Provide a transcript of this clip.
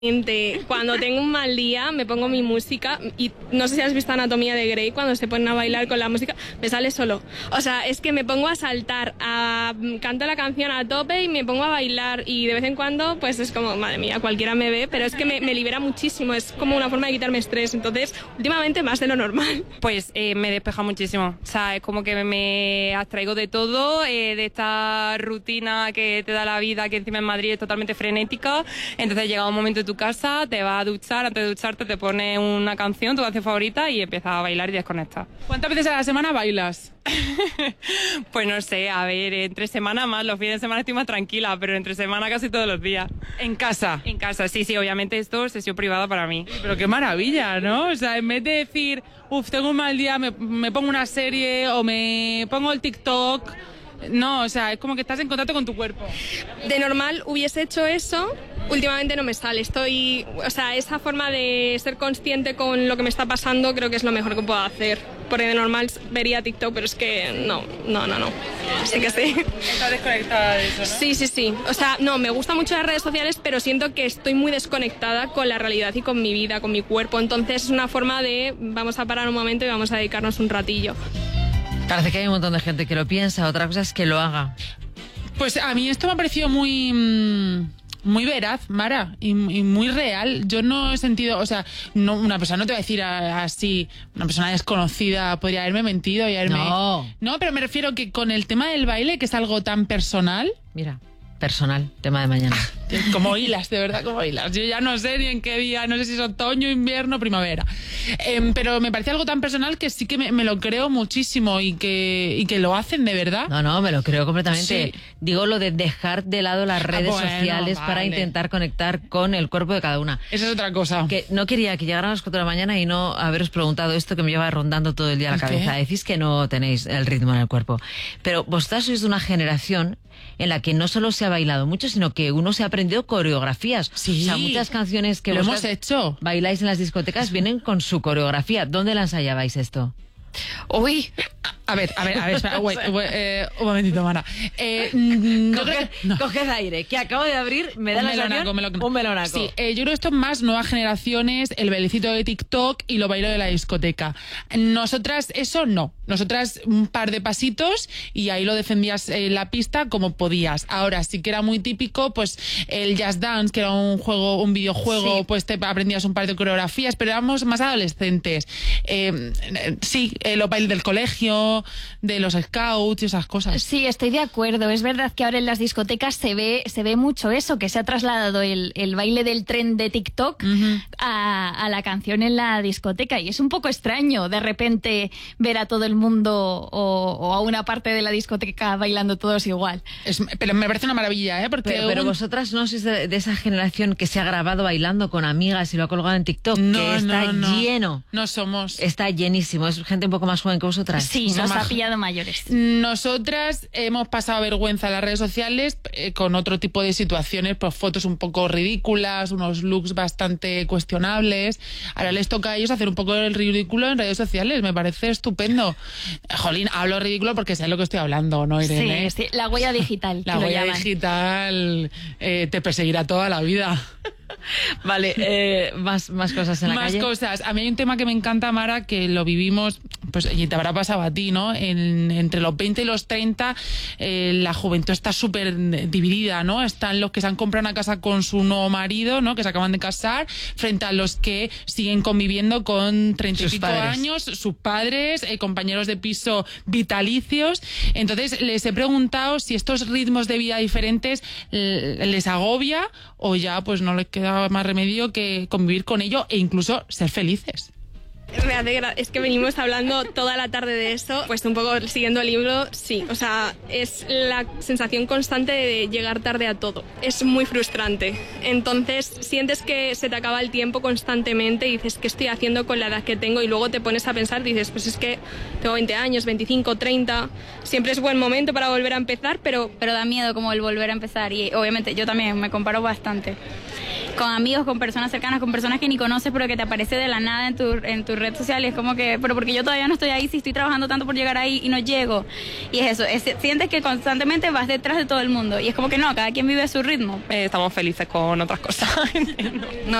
Cuando tengo un mal día me pongo mi música y no sé si has visto Anatomía de Grey, cuando se ponen a bailar con la música, me sale solo. O sea, es que me pongo a saltar, canto la canción a tope y me pongo a bailar y de vez en cuando pues es como, madre mía, cualquiera me ve, pero es que me libera muchísimo, es como una forma de quitarme estrés, entonces últimamente más de lo normal. Pues me despeja muchísimo, o sea, es como que me abstraigo de todo, de esta rutina que te da la vida, que encima en Madrid es totalmente frenética, entonces llega un momento de tu casa, te vas a duchar, antes de ducharte te pones una canción, tu canción favorita y empiezas a bailar y desconectas. ¿Cuántas veces a la semana bailas? Pues no sé, a ver, entre semana más, los fines de semana estoy más tranquila, pero entre semana casi todos los días. ¿En casa? En casa, sí, obviamente esto es sesión privada para mí. Pero qué maravilla, ¿no? O sea, en vez de decir, tengo un mal día, me pongo una serie o me pongo el TikTok. No, o sea, es como que estás en contacto con tu cuerpo. De normal hubiese hecho eso, últimamente no me sale. O sea, esa forma de ser consciente con lo que me está pasando creo que es lo mejor que puedo hacer. Porque de normal vería TikTok, pero es que no. Así que sí. Estás desconectada de eso, ¿no? Sí. O sea, no, me gustan mucho las redes sociales, pero siento que estoy muy desconectada con la realidad y con mi vida, con mi cuerpo. Entonces es una forma de, vamos a parar un momento y vamos a dedicarnos un ratillo. Parece que hay un montón de gente que lo piensa, otra cosa es que lo haga. Pues a mí esto me ha parecido muy veraz, Mara, y muy real. Yo no he sentido, o sea, no, una persona no te va a decir así, una persona desconocida podría haberme mentido y haberme... No, pero me refiero que con el tema del baile, que es algo tan personal... Mira, personal, tema de mañana. Como hilas, de verdad, como hilas. Yo ya no sé ni en qué día, no sé si es otoño, invierno, primavera. Pero me parece algo tan personal que sí que me lo creo muchísimo y que lo hacen de verdad. No, me lo creo completamente. Sí. Digo lo de dejar de lado las redes sociales para intentar conectar con el cuerpo de cada una. Esa es otra cosa. Que no quería que llegaran a las 4 de la mañana y no haberos preguntado esto que me lleva rondando todo el día la cabeza. Decís que no tenéis el ritmo en el cuerpo. Pero vosotras sois de una generación en la que no solo se ha bailado mucho, sino que uno se ha aprendido coreografías. Sí. O sea, muchas canciones que lo vosotras hemos hecho. Bailáis en las discotecas vienen con su coreografía. ¿Dónde la ensayabais esto? Uy, a ver, espera, un momentito, Mara. Coged aire, que acabo de abrir, me da la sensación un melonaco. Sí, yo creo que esto es más nuevas generaciones, el bailecito de TikTok y lo bailo de la discoteca. Nosotras, eso no. Nosotras, un par de pasitos y ahí lo defendías en la pista como podías. Ahora sí que era muy típico, pues el Just Dance, que era un videojuego, sí. Pues te aprendías un par de coreografías, pero éramos más adolescentes. Los bailes del colegio, de los scouts y esas cosas. Sí, estoy de acuerdo. Es verdad que ahora en las discotecas se ve mucho eso, que se ha trasladado el baile del tren de TikTok a la canción en la discoteca. Y es un poco extraño de repente ver a todo el mundo o a una parte de la discoteca bailando todos igual. Pero me parece una maravilla, ¿eh? Porque pero vosotras no sois de esa generación que se ha grabado bailando con amigas y lo ha colgado en TikTok, que está lleno. No somos. Está llenísimo. Es gente un poco más joven que vosotras. Sí, nos ha pillado mayores. Nosotras hemos pasado vergüenza en las redes sociales con otro tipo de situaciones, pues fotos un poco ridículas, unos looks bastante cuestionables. Ahora les toca a ellos hacer un poco el ridículo en redes sociales. Me parece estupendo. Jolín, hablo ridículo porque sé lo que estoy hablando, ¿no, Irene? Sí, la huella digital. La huella digital te perseguirá toda la vida. Vale, más cosas en la calle. Más cosas. A mí hay un tema que me encanta, Mara, que lo vivimos, pues, y te habrá pasado a ti, ¿no? Entre los 20 y los 30, la juventud está súper dividida, ¿no? Están los que se han comprado una casa con su nuevo marido, ¿no? Que se acaban de casar, frente a los que siguen conviviendo con 30 y pico años, sus padres, compañeros de piso vitalicios. Entonces, les he preguntado si estos ritmos de vida diferentes les agobia o ya, pues, no les queda más remedio que convivir con ello e incluso ser felices. Me alegra, es que venimos hablando toda la tarde de eso, pues un poco siguiendo el libro, sí, o sea, es la sensación constante de llegar tarde a todo, es muy frustrante, entonces sientes que se te acaba el tiempo constantemente y dices, ¿qué estoy haciendo con la edad que tengo? Y luego te pones a pensar, dices, pues es que tengo 20 años, 25, 30, siempre es buen momento para volver a empezar, pero da miedo como el volver a empezar y obviamente yo también me comparo bastante. Con amigos, con personas cercanas, con personas que ni conoces pero que te aparece de la nada en tus red social y es como que, pero porque yo todavía no estoy ahí, si estoy trabajando tanto por llegar ahí y no llego. Y es eso, sientes que constantemente vas detrás de todo el mundo y es como que no, cada quien vive a su ritmo. Estamos felices con otras cosas. No,